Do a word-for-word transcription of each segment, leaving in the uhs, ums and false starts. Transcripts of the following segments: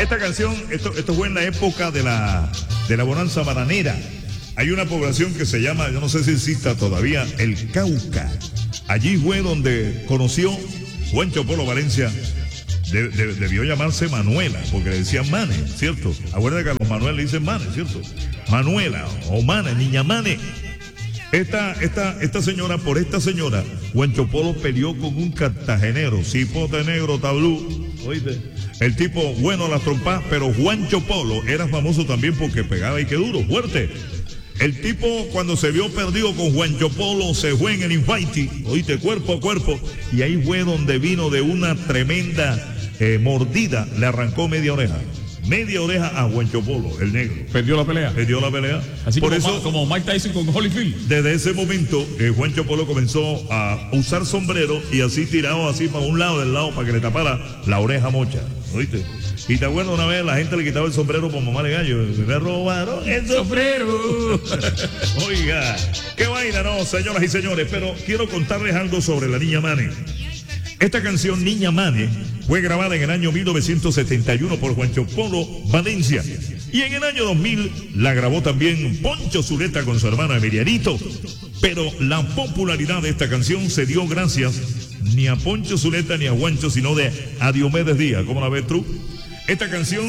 Esta canción, esto, esto fue en la época de la, de la bonanza bananera. Hay una población que se llama, yo no sé si exista todavía, el Cauca. Allí fue donde conoció Juancho Polo Valencia. De, de, debió llamarse Manuela, porque le decían Mane, ¿cierto? Acuérdate que a los Manuel le dicen Mane, ¿cierto? Manuela o Mane, niña Mane. Esta, esta, esta señora, por esta señora, Juancho Polo peleó con un cartagenero, cipote negro, tablú, ¿oíste? El tipo, bueno, las trompas, pero Juancho Polo era famoso también porque pegaba y que duro, fuerte. El tipo, cuando se vio perdido con Juancho Polo, se fue en el infighting, oíste, cuerpo a cuerpo, y ahí fue donde vino de una tremenda eh, mordida, le arrancó media oreja. Media oreja a Juancho Polo, el negro. Perdió la pelea. Perdió la pelea. Así Por como, eso, como Mike Tyson con Holyfield. Desde ese momento, eh, Juancho Polo comenzó a usar sombrero y así tirado así para un lado del lado para que le tapara la oreja mocha. ¿Oíste? Y te acuerdas una vez la gente le quitaba el sombrero por mamá de gallo. Me robaron el sombrero. Oiga, qué vaina, no, señoras y señores. Pero quiero contarles algo sobre la Niña Mane. Esta canción, Niña Mane, fue grabada en el año mil novecientos setenta y uno por Juancho Polo Valencia. Y en el año dos mil la grabó también Poncho Zuleta con su hermano Emilianito. Pero la popularidad de esta canción se dio gracias ni a Poncho Zuleta ni a Juancho, sino de a Diomedes Díaz. ¿Cómo la ves tú? Esta canción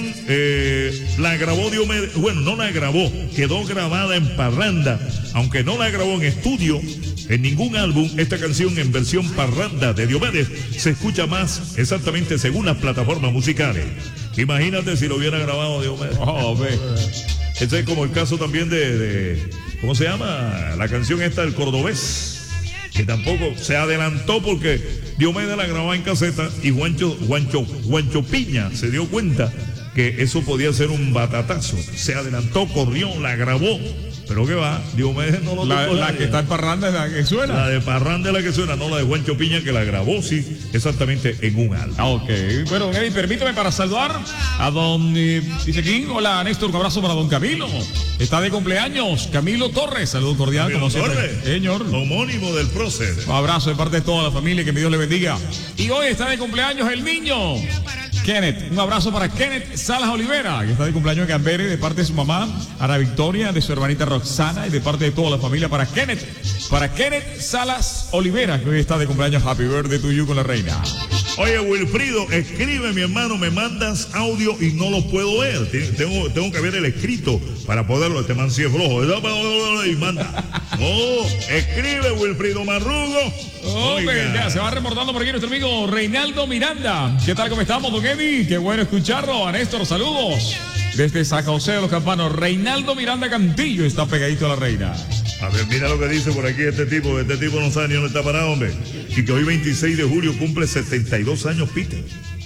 eh, la grabó Diomedes, bueno, no la grabó, quedó grabada en parranda, aunque no la grabó en estudio, en ningún álbum. Esta canción en versión parranda de Diomedes se escucha más exactamente según las plataformas musicales. Imagínate si lo hubiera grabado Diomedes. Oh, ve. Ese es como el caso también de, de, ¿cómo se llama? La canción esta del Cordobés, que tampoco se adelantó porque Diomedes la grababa en caseta y Juancho, Juancho, Juancho Piña se dio cuenta que eso podía ser un batatazo. Se adelantó, corrió, la grabó. Pero qué va, Diomedes no lo La, tocó la nadie. que está en parranda es la que suena. La de parranda es la que suena, no la de Juancho Piña, que la grabó, sí, exactamente en un álbum. Ah, ok. Bueno, Eddie, permítame para saludar a don, eh, dice aquí, hola Néstor, un abrazo para don Camilo. Está de cumpleaños, Camilo Torres, saludo cordial, Camilo como siempre. Torres, Señor. homónimo del prócer. Un abrazo de parte de toda la familia, que mi Dios le bendiga. Y hoy está de cumpleaños el niño Kenneth. Un abrazo para Kenneth Salas Olivera, que está de cumpleaños en Gambere, de parte de su mamá, Ana Victoria, de su hermanita Roxana, y de parte de toda la familia para Kenneth. Para Kenneth Salas Olivera, que hoy está de cumpleaños. Happy birthday to you con la reina. Oye, Wilfrido, escribe, mi hermano, me mandas audio y no lo puedo ver. Tengo, tengo que ver el escrito para poderlo. Este man sí es flojo. Y manda. Oh, escribe, Wilfrido Marrugo. Hombre, ya se va reportando por aquí nuestro amigo Reinaldo Miranda. ¿Qué tal? ¿Cómo estamos, don Eddie? Qué bueno escucharlo. A Néstor, saludos. Desde San José de los Campanos, Reinaldo Miranda Cantillo está pegadito a la reina. A ver, mira lo que dice por aquí este tipo. Este tipo no sabe ni dónde está parado, hombre. Y que hoy veintiséis de julio cumple setenta y dos años, Peter.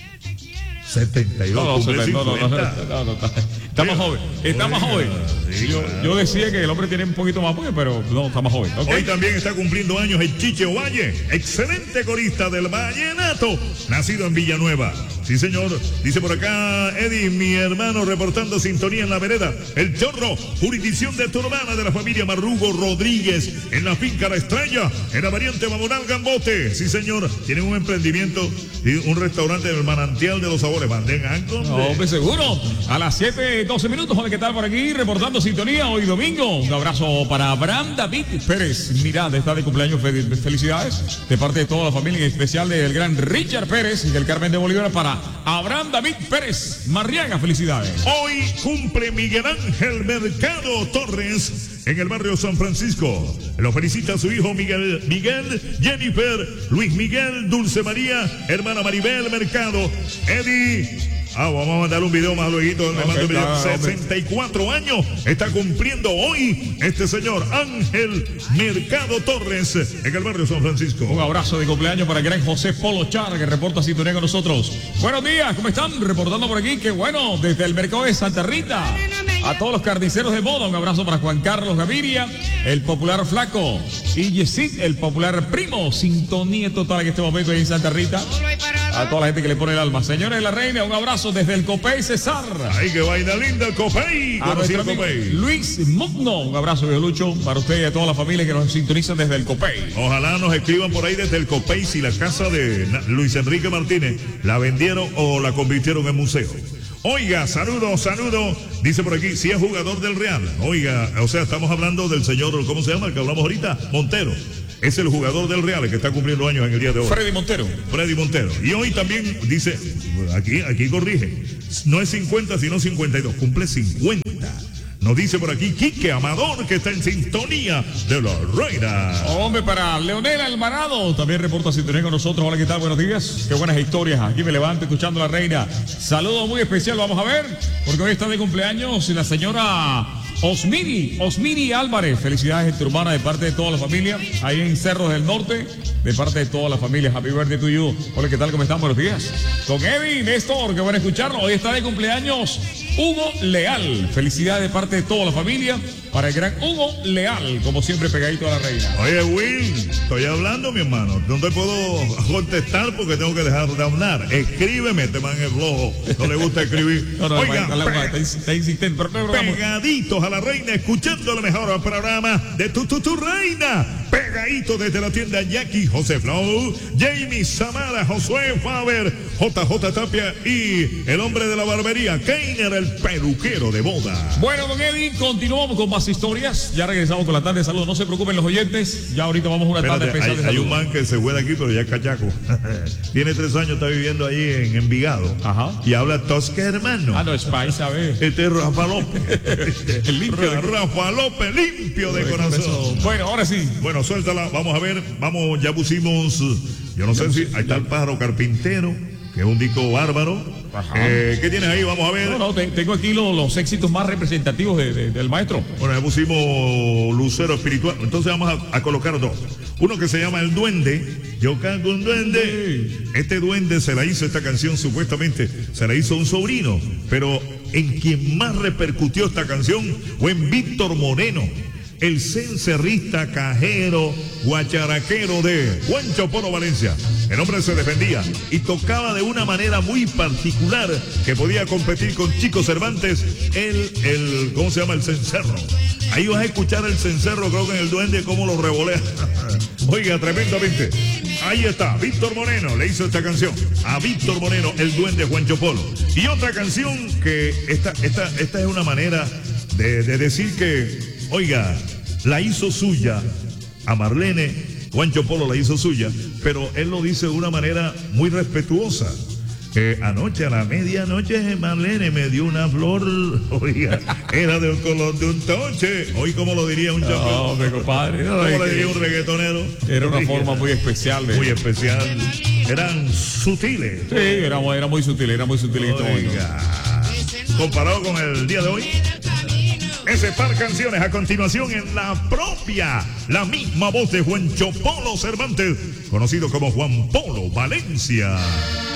setenta y dos, No, no, cumple no, no, no, cincuenta. no, no, no, estamos jóvenes, estamos Oiga, jóvenes. sí, Yo, claro. yo decía que el hombre tiene un poquito más, pues, pero no, está más joven. ¿Okay? Hoy también está cumpliendo años el Chiche Ovalle, excelente corista del vallenato, nacido en Villanueva. Sí, señor. Dice por acá, Eddie, mi hermano, reportando sintonía en la vereda. El Chorro, jurisdicción de Turbana de la familia Marrugo Rodríguez, en la finca La Estrella, en la variante Mamonal Gambote. Sí, señor. Tienen un emprendimiento, un restaurante del Manantial de los Sabores. Manden algo. No, hombre, seguro. A las siete doce minutos, joven, ¿qué tal por aquí? Reportando sintonía hoy domingo. Un abrazo para Abraham David Pérez Miranda, está de cumpleaños. Felicidades de parte de toda la familia, en especial del gran Richard Pérez y del Carmen de Bolívar para Abraham David Pérez Marriaga. Felicidades. Hoy cumple Miguel Ángel Mercado Torres en el barrio San Francisco. Lo felicita a su hijo Miguel, Miguel, Jennifer, Luis Miguel, Dulce María, hermana Maribel Mercado, Eddie. Ah, vamos a mandar un video más luego. Okay, claro, sesenta y cuatro años está cumpliendo hoy este señor Ángel Mercado Torres en el barrio San Francisco. Un abrazo de cumpleaños para el gran José Polo Char, que reporta sintonía con nosotros. Buenos días, ¿cómo están? Reportando por aquí, que bueno, desde el mercado de Santa Rita. A todos los carniceros de moda, un abrazo para Juan Carlos Gaviria, el popular Flaco, y Yesid, el popular Primo. Sintonía total en este momento ahí en Santa Rita. A toda la gente que le pone el alma. Señores de la reina, un abrazo desde el Copey Cesar. Ay, qué vaina linda, Copey. A nuestro amigo Copey. Luis Mugno, un abrazo, viejo Lucho, para usted y a toda la familia que nos sintonizan desde el Copey. Ojalá nos escriban por ahí desde el Copey si la casa de Luis Enrique Martínez la vendieron o la convirtieron en museo. Oiga, saludo, saludo. Dice por aquí, si es jugador del Real. Oiga, o sea, estamos hablando del señor, ¿cómo se llama? El que hablamos ahorita, Montero. Es el jugador del Real el que está cumpliendo años en el día de hoy. Freddy Montero. Freddy Montero. Y hoy también dice, aquí, aquí corrige, no es cincuenta, sino cincuenta y dos. Cumple cincuenta. Nos dice por aquí Quique Amador, que está en sintonía de la Reina. Hombre, para Leonel Alvarado, también reporta sintonía con nosotros. Hola, ¿qué tal? Buenos días. Qué buenas historias. Aquí me levanto escuchando a la Reina. Saludo muy especial, vamos a ver, porque hoy está de cumpleaños la señora Osmiri, Osmiri Álvarez. Felicidades en tu hermana de parte de toda la familia, ahí en Cerros del Norte, de parte de toda la familia. Happy birthday to you. Hola, ¿qué tal? ¿Cómo están? Buenos días. Con Eddie, Néstor, qué bueno escucharlo. Hoy está de cumpleaños Hugo Leal. Felicidades de parte de toda la familia para el gran Hugo Leal, como siempre pegadito a la Reina. Oye, Will, estoy hablando, mi hermano. No te puedo contestar porque tengo que dejar de hablar. Escríbeme, este man es flojo. No le gusta escribir. No, no, Oiga, no, no, no, está, está insistente. Pero, pero, vamos. Pegaditos a la Reina, escuchando el mejor programa de tu, tu, tu Reina. Pegadito desde la tienda Jackie, José Flow, Jamie Samara, Josué Faber, J J Tapia y el hombre de la barbería, Keiner, el peluquero de boda. Bueno, don Eddie, continuamos con más historias. Ya regresamos con la tarde de saludos. No se preocupen los oyentes. Ya ahorita vamos a una tarde Espérate, especial hay, de hay un saludos. man que se fue de aquí, pero ya es cachaco. Tiene tres años, está viviendo ahí en Envigado. Ajá. Y habla tosca, hermano. Ah, no, es país, a ver. Este es Rafa López. El limpio de- Rafa López, limpio de corazón. Bueno, ahora sí. Bueno, suéltala, vamos a ver, vamos, ya pusimos, yo no sé si, ahí está el pájaro carpintero, que es un disco bárbaro. Eh, ¿Qué tienes ahí? Vamos a ver. No, no, te- tengo aquí los, los éxitos más representativos de- de- del maestro. Bueno, ya pusimos Lucero Espiritual, entonces vamos a, a colocar dos. Uno que se llama El Duende, yo canto un duende. Este duende se la hizo, esta canción supuestamente, se la hizo un sobrino, pero en quien más repercutió esta canción fue en Víctor Moreno, el cencerrista, cajero, guacharaquero de Juancho Polo Valencia. El hombre se defendía y tocaba de una manera muy particular que podía competir con Chico Cervantes, el, el, ¿cómo se llama? El cencerro. Ahí vas a escuchar el cencerro, creo que en el duende, cómo lo revolea. Oiga, tremendamente. Ahí está, Víctor Moreno le hizo esta canción a Víctor Moreno, el duende Juancho Polo. Y otra canción que esta, esta, esta es una manera de, de decir que, oiga, la hizo suya a Marlene, Juancho Polo la hizo suya, pero él lo dice de una manera muy respetuosa. Eh, anoche a la medianoche Marlene me dio una flor, oiga, era del color de un toche. Hoy, ¿cómo lo diría un champion? No, mi compadre. No, ¿Cómo es le que diría un reggaetonero? Era una Oiga, forma muy especial. de- muy especial. Eran sutiles. Sí, era, era muy sutil, era muy sutil. en este momento. Oiga, comparado con el día de hoy, ese par canciones a continuación en la propia, la misma voz de Juancho Polo Cervantes, conocido como Juan Polo Valencia.